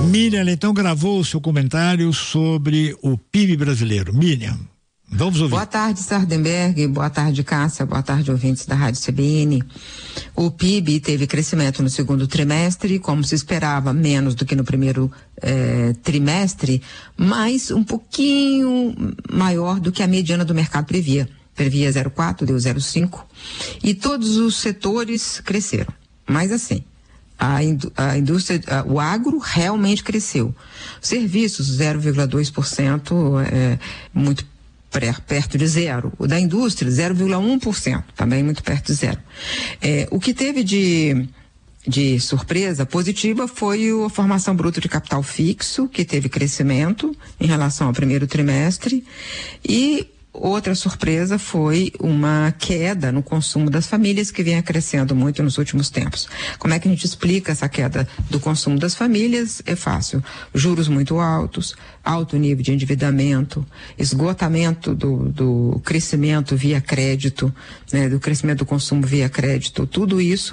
Miriam Leitão gravou o seu comentário sobre o PIB brasileiro. Miriam, vamos ouvir. Boa tarde, Sardenberg, boa tarde, Cássia, boa tarde, ouvintes da Rádio CBN. O PIB teve crescimento no segundo trimestre, como se esperava, menos do que no primeiro trimestre, mas um pouquinho maior do que a mediana do mercado previa. Previa 0,4, deu 0,5, e todos os setores cresceram, mas assim, a indústria, o agro realmente cresceu. Serviços, 0,2%, muito perto de zero. O da indústria, 0,1%, também muito perto de zero. O que teve de surpresa positiva foi a formação bruta de capital fixo, que teve crescimento em relação ao primeiro trimestre, e outra surpresa foi uma queda no consumo das famílias, que vinha crescendo muito nos últimos tempos. Como é que a gente explica essa queda do consumo das famílias? É fácil. Juros muito altos, alto nível de endividamento, esgotamento do crescimento via crédito, né, do crescimento do consumo via crédito, tudo isso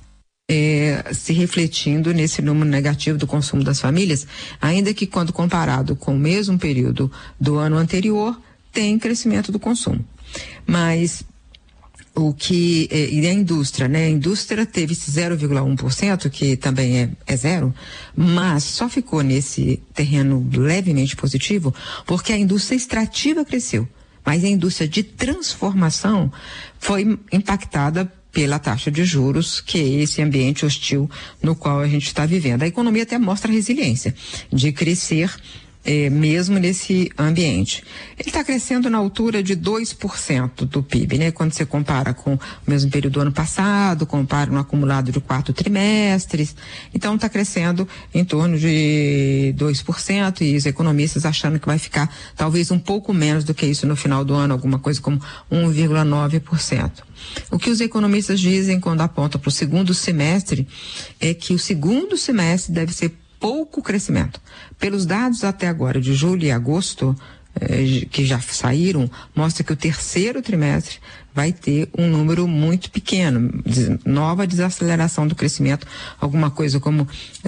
se refletindo nesse número negativo do consumo das famílias, ainda que quando comparado com o mesmo período do ano anterior, tem crescimento do consumo. Mas e a indústria, né? A indústria teve esse 0,1%, que também é zero, mas só ficou nesse terreno levemente positivo porque a indústria extrativa cresceu, mas a indústria de transformação foi impactada pela taxa de juros, que é esse ambiente hostil no qual a gente está vivendo. A economia até mostra resiliência de crescer mesmo nesse ambiente. Ele está crescendo na altura de 2% do PIB, né? Quando você compara com o mesmo período do ano passado, compara no acumulado de 4 trimestres, então está crescendo em torno de 2%, e os economistas achando que vai ficar talvez um pouco menos do que isso no final do ano, alguma coisa como 1,9%. O que os economistas dizem quando apontam para o segundo semestre é que o segundo semestre deve ser pouco crescimento. Pelos dados até agora de julho e agosto, que já saíram, mostra que o terceiro trimestre vai ter um número muito pequeno, nova desaceleração do crescimento, alguma coisa como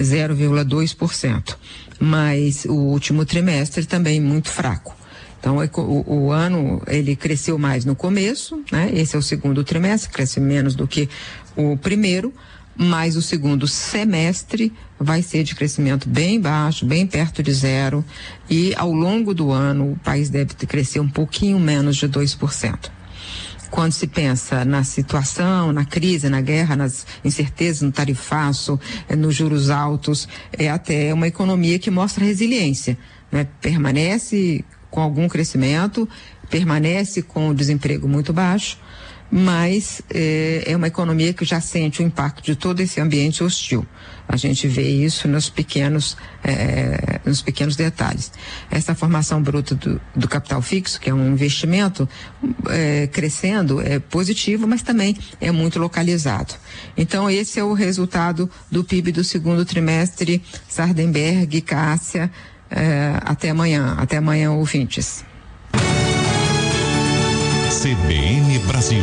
0,2%. Mas o último trimestre também muito fraco. Então, o ano, ele cresceu mais no começo, né? Esse é o segundo trimestre, cresce menos do que o primeiro, mas o segundo semestre vai ser de crescimento bem baixo, bem perto de zero, e ao longo do ano o país deve crescer um pouquinho menos de 2%. Quando se pensa na situação, na crise, na guerra, nas incertezas, no tarifaço, nos juros altos, é até uma economia que mostra resiliência, né? Permanece com algum crescimento, permanece com o desemprego muito baixo, mas é uma economia que já sente o impacto de todo esse ambiente hostil. A gente vê isso nos pequenos detalhes. Essa formação bruta do capital fixo, que é um investimento crescendo, é positivo, mas também é muito localizado. Então, esse é o resultado do PIB do segundo trimestre. Sardenberg, Cássia, até amanhã, ouvintes. CBN Brasil.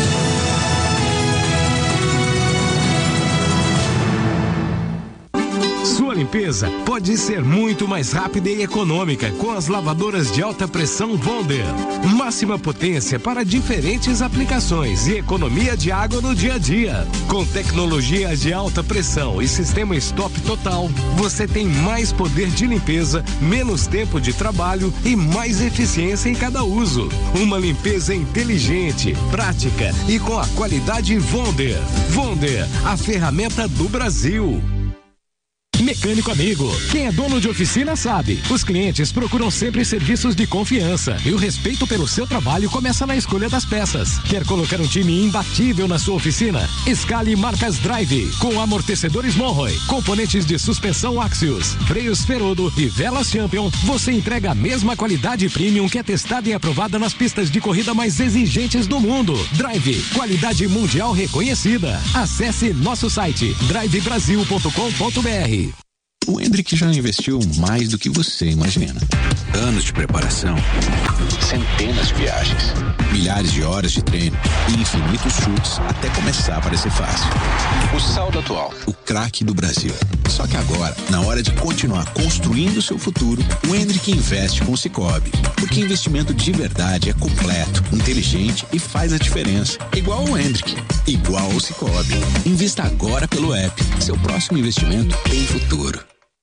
Sua limpeza pode ser muito mais rápida e econômica com as lavadoras de alta pressão Wonder. Máxima potência para diferentes aplicações e economia de água no dia a dia. Com tecnologia de alta pressão e sistema stop total, você tem mais poder de limpeza, menos tempo de trabalho e mais eficiência em cada uso. Uma limpeza inteligente, prática e com a qualidade Wonder. Wonder, a ferramenta do Brasil. Mecânico Amigo. Quem é dono de oficina sabe. Os clientes procuram sempre serviços de confiança e o respeito pelo seu trabalho começa na escolha das peças. Quer colocar um time imbatível na sua oficina? Escale marcas Drive, com amortecedores Monroe, componentes de suspensão Axios, freios Ferodo e velas Champion. Você entrega a mesma qualidade premium que é testada e aprovada nas pistas de corrida mais exigentes do mundo. Drive, qualidade mundial reconhecida. Acesse nosso site drivebrasil.com.br. O Hendrick já investiu mais do que você imagina. Anos de preparação, centenas de viagens, milhares de horas de treino e infinitos chutes até começar a parecer fácil. O Saldo Atual, o craque do Brasil. Só que agora, na hora de continuar construindo o seu futuro, o Hendrick investe com o Sicoob. Porque investimento de verdade é completo, inteligente e faz a diferença. Igual ao Hendrick, igual ao Sicoob. Invista agora pelo app. Seu próximo investimento tem futuro.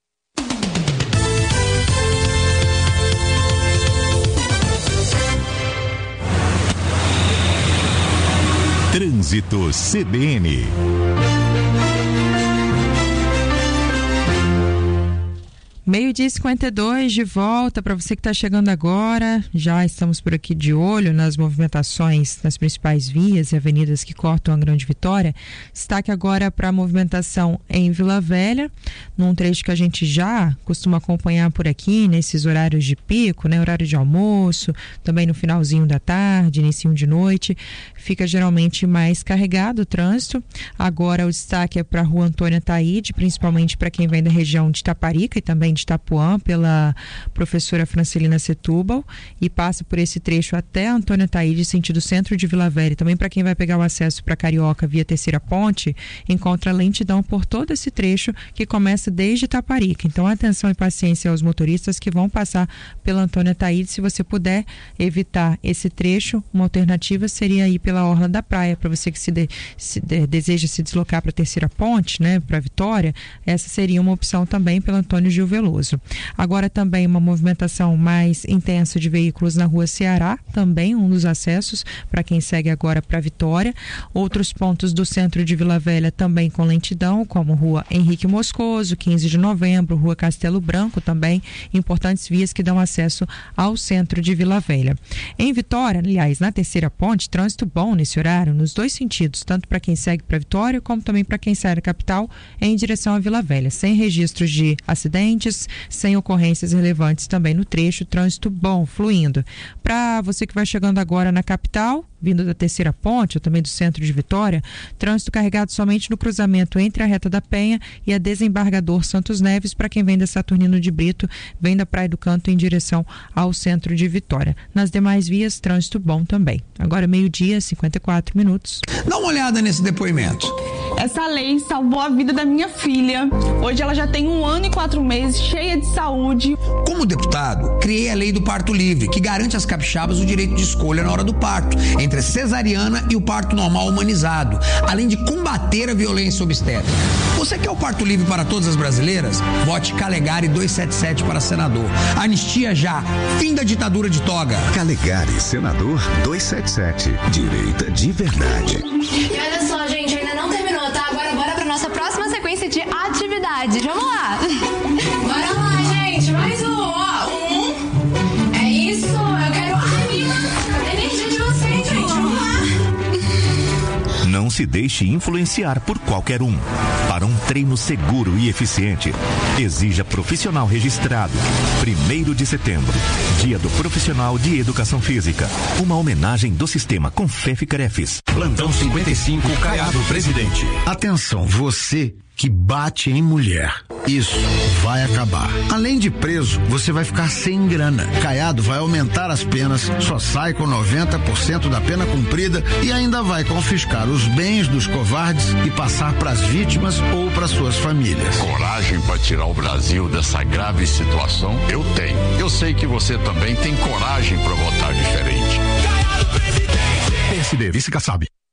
Trânsito CBN. Meio-dia 52, de volta para você que está chegando agora. Já estamos por aqui de olho nas movimentações nas principais vias e avenidas que cortam a Grande Vitória. Destaque agora para a movimentação em Vila Velha, num trecho que a gente já costuma acompanhar por aqui, nesses horários de pico, né? Horário de almoço, também no finalzinho da tarde, início de noite. Fica geralmente mais carregado o trânsito. Agora o destaque é para a Rua Antônia Taide, principalmente para quem vem da região de Itaparica e também de Itapuã, pela professora Francelina Setúbal, e passa por esse trecho até Antônia Taide, sentido centro de Vila Velha. E também para quem vai pegar o acesso para Carioca via Terceira Ponte, encontra lentidão por todo esse trecho que começa desde Itaparica. Então atenção e paciência aos motoristas que vão passar pela Antônia Taide. Se você puder evitar esse trecho, uma alternativa seria ir pela Orla da Praia. Para você que deseja se deslocar para Terceira Ponte, né, para Vitória, essa seria uma opção também pela Antônio Gil Veloso. Agora também uma movimentação mais intensa de veículos na Rua Ceará, também um dos acessos para quem segue agora para Vitória. Outros pontos do centro de Vila Velha também com lentidão, como Rua Henrique Moscoso, 15 de novembro, Rua Castelo Branco também, importantes vias que dão acesso ao centro de Vila Velha. Em Vitória, aliás, na Terceira Ponte, trânsito bom nesse horário, nos dois sentidos, tanto para quem segue para Vitória, como também para quem sai da capital em direção a Vila Velha, sem registros de acidentes, sem ocorrências relevantes também no trecho, trânsito bom, fluindo. Para você que vai chegando agora na capital, vindo da Terceira Ponte ou também do centro de Vitória, trânsito carregado somente no cruzamento entre a Reta da Penha e a Desembargador Santos Neves, para quem vem da Saturnino de Brito, vem da Praia do Canto em direção ao centro de Vitória. Nas demais vias, trânsito bom também. Agora meio-dia, 54 minutos. Dá uma olhada nesse depoimento. Essa lei salvou a vida da minha filha. Hoje ela já tem 1 ano e 4 meses, cheia de saúde. Como deputado, criei a lei do parto livre, que garante às capixabas o direito de escolha na hora do parto, entre a cesariana e o parto normal humanizado, além de combater a violência obstétrica. Você quer o parto livre para todas as brasileiras? Vote Calegari 277 para senador. Anistia já. Fim da ditadura de toga. Calegari, senador 277. Direita de verdade. E olha só, gente, ainda não terminou, tá? Agora bora pra nossa próxima sequência de atividades. Vamos lá. Bora lá, gente. Mais um. Ó, 1. É isso. Eu quero... Ai, menina. Cadê a energia de vocês, gente? Vamos lá. Não se deixe influenciar por qualquer um. Para um treino seguro e eficiente, exija profissional registrado. 1º de setembro, Dia do Profissional de Educação Física. Uma homenagem do sistema Confef-Crefis. Plantão 55, Caiado, presidente. Atenção, você que bate em mulher. Isso vai acabar. Além de preso, você vai ficar sem grana. Caiado vai aumentar as penas, só sai com 90% da pena cumprida e ainda vai confiscar os bens dos covardes e passar para as vítimas ou para suas famílias. Coragem para tirar o Brasil dessa grave situação? Eu tenho. Eu sei que você também tem coragem para votar diferente. PSD, Vice Kassab.